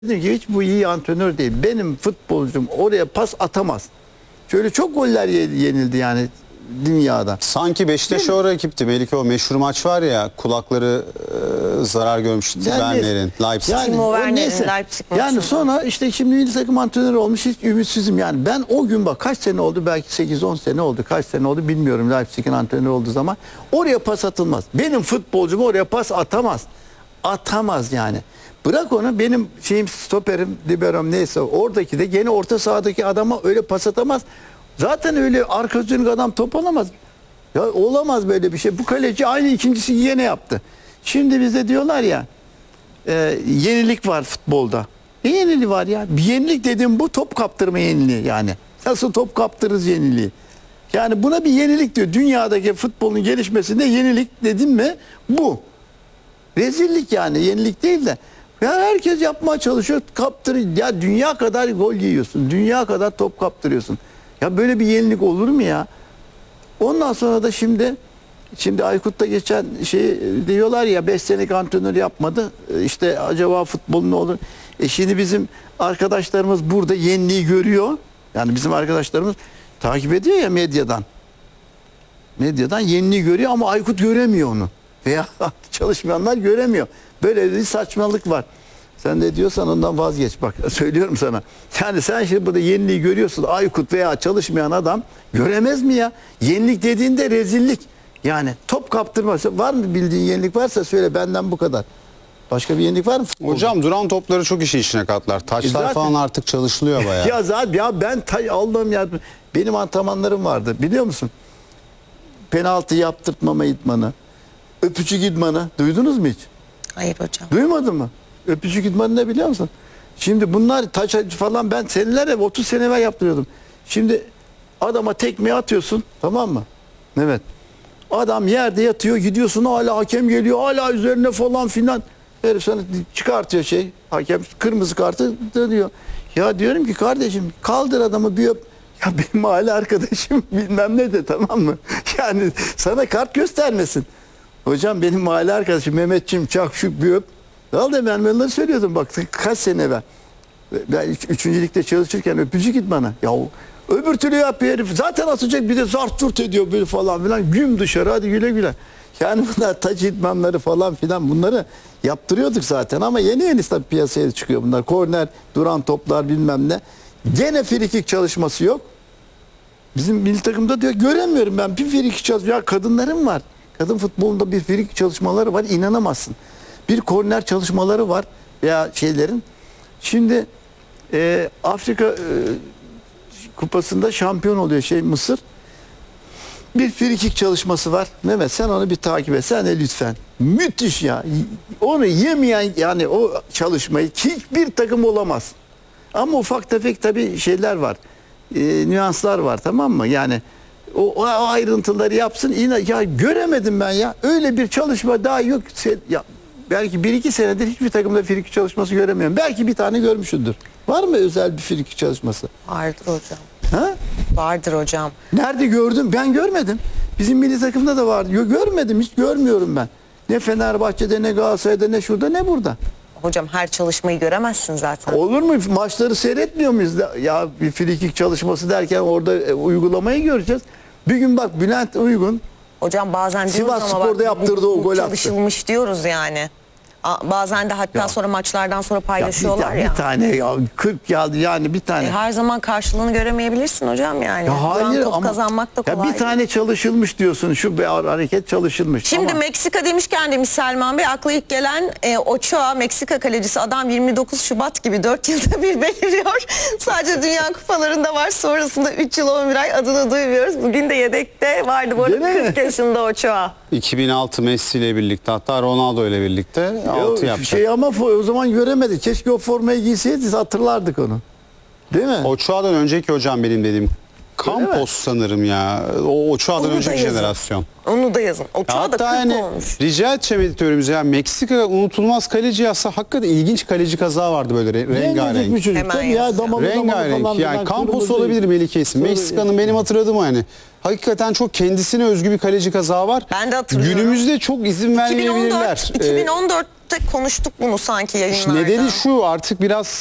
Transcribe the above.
Dedim ki hiç bu iyi antrenör değil. Benim futbolcum oraya pas atamaz. Şöyle çok goller yenildi yani dünyada. Sanki Beşiktaş o rakipti. Belki o meşhur maç var ya, kulakları zarar görmüş Werner'in, Leipzig. O neyse. Yani sonra işte şimdi milli takım antrenörü olmuş, hiç ümitsizim yani. Ben o gün bak kaç sene oldu, belki 8-10 sene oldu, kaç sene oldu bilmiyorum, Leipzig'in antrenörü olduğu zaman. Oraya pas atılmaz. Benim futbolcum oraya pas atamaz. Atamaz yani. Bırak onu, benim şeyim, stoperim, liberom neyse, oradaki de gene orta sahadaki adama öyle pas atamaz. Zaten öyle arka dönük adam top alamaz. Ya olamaz böyle bir şey. Bu kaleci aynı ikincisi yine yaptı. Şimdi bize diyorlar ya yenilik var futbolda. Ne yeniliği var ya? Bir yenilik dedim, bu top kaptırma yeniliği yani. Nasıl top kaptırırız yeniliği? Yani buna bir yenilik diyor. Dünyadaki futbolun gelişmesinde yenilik dedim mi bu. Rezillik yani, yenilik değil de. Ya herkes yapmaya çalışıyor, kaptır. Ya dünya kadar gol yiyorsun. Dünya kadar top kaptırıyorsun. Ya böyle bir yenilik olur mu ya? Ondan sonra da şimdi Aykut'ta geçen şey diyorlar ya, 5 senelik antrenör yapmadı. İşte acaba futbol ne olur? Şimdi bizim arkadaşlarımız burada yeniliği görüyor. Yani bizim arkadaşlarımız takip ediyor ya medyadan. Medyadan yeniliği görüyor ama Aykut göremiyor onu. Veya çalışmayanlar göremiyor. Böyle bir saçmalık var. Sen de diyorsan ondan vazgeç, bak söylüyorum sana. Yani sen şimdi burada yeniliği görüyorsun, Aykut veya çalışmayan adam göremez mi ya? Yenilik dediğinde rezillik. Yani top kaptırması var mı, bildiğin yenilik varsa söyle, benden bu kadar. Başka bir yenilik var mı? Hocam duran topları çok işi içine katlar. Taçlar zaten, falan artık çalışılıyor bayağı. Ya zaten ya ben Allah'ım ya, benim antrenmanlarım vardı biliyor musun? Penaltı yaptırtmama idmanı, öpücük idmanı duydunuz mu hiç? Hayır hocam. Duymadın mı? Öpücük idmanı ne biliyor musun? Şimdi bunlar taç falan, ben seneler 30 sene evvel yaptırıyordum. Şimdi adama tekme atıyorsun, tamam mı? Evet. Adam yerde yatıyor, gidiyorsun, hala hakem geliyor, hala üzerine falan filan. Herif sana çıkartıyor hakem kırmızı kartı dönüyor. Ya diyorum ki kardeşim, kaldır adamı bir öp. Ya benim aile arkadaşım bilmem ne de, tamam mı? Yani sana kart göstermesin. Hocam benim mahalle arkadaşım Mehmetçim çakşuk bir öp. Vallahi ben onları söylüyordum bak kaç sene evvel. Ben 3. ligde çalışırken öpücük idmanı. Ya öbür türlü yapıyor herif. Zaten atacak, bir de zart zurt ediyor böyle falan filan. Güm dışarı, hadi güle güle. Yani bunlar taç idmanları falan filan, bunları yaptırıyorduk zaten ama yeni tabii piyasaya çıkıyor bunlar. Korner, duran toplar bilmem ne. Gene frikik çalışması yok. Bizim milli takımda diyor göremiyorum ben bir frikik çalışması. Ya kadınların var. Kadın futbolunda bir frikik çalışmaları var, inanamazsın. Bir korner çalışmaları var veya şeylerin. Şimdi Afrika kupasında şampiyon oluyor Mısır. Bir frikik çalışması var. Mehmet sen onu bir takip et. Sen de lütfen. Müthiş ya. Onu yemeyen yani o çalışmayı hiçbir takım olamaz. Ama ufak tefek tabii şeyler var. Nüanslar var, tamam mı? Yani o ayrıntıları yapsın. Ya göremedim ben ya. Öyle bir çalışma daha yok. Ya belki 1-2 senedir hiçbir takımda frikik çalışması göremiyorum. Belki bir tane görmüşsündür. Var mı özel bir frikik çalışması? Vardır hocam. Ha? Vardır hocam. Nerede gördüm? Ben görmedim. Bizim milli takımda da vardı. Görmedim, hiç görmüyorum ben. Ne Fenerbahçe'de, ne Galatasaray'da, ne şurada, ne burada. Hocam her çalışmayı göremezsin zaten. Olur mu? Maçları seyretmiyor muyuz? Ya bir frikik çalışması derken orada uygulamayı göreceğiz. Bir gün bak Bülent Uygun Hocam bazen diyoruz Sivas ama Spor'da bak, yaptırdığı o gol attı. çalışılmış diyoruz yani. Bazen de hatta Ya. sonra maçlardan sonra paylaşıyorlar bir tane ya 40 geldi yani bir tane. Her zaman karşılığını göremeyebilirsin hocam yani. Ya hayır top ama kazanmak da kolay ya bir tane değil. çalışılmış diyorsun, şu bir hareket çalışılmış. Şimdi ama Meksika demişken demiş Selman Bey, akla ilk gelen Ochoa, Meksika kalecisi. Adam 29 Şubat gibi 4 yılda bir beliriyor. Sadece Dünya Kupalarında var, sonrasında 3 yıl 11 ay adını duymuyoruz. Bugün de yedekte vardı bu arada, 40 yaşında Ochoa. 2006 Messi ile birlikte, hatta Ronaldo ile birlikte 6 yapacak. ama o zaman göremedi. Keşke o formayı giyseydi, hatırlardık onu. Değil mi? Ochoa'dan önceki hocam benim dediğim Campos sanırım ya. O Ochoa'dan Onu da önceki yazın. jenerasyon. Onu da yazın. Ochoa da Hatta 40 yani olmuş. rica edeceğim editörümüze ya Meksika unutulmaz kaleci yazsa hakikaten ilginç kaleci kazağı vardı böyle Gencecik rengarenk. bir çocuk. Hemen Tabii ya yazıyor. damalı Rengarenk falan yani filan, Campos kırmızı. olabilir Melike isim. Sonra- Meksika'nın benim hatırladığım hani. Hakikaten çok kendisine özgü bir kaleci kazağı var. Ben de hatırlıyorum. Günümüzde çok izin vermeyebilirler. 2014'te konuştuk bunu sanki yayınlarda. Nedeni şu artık biraz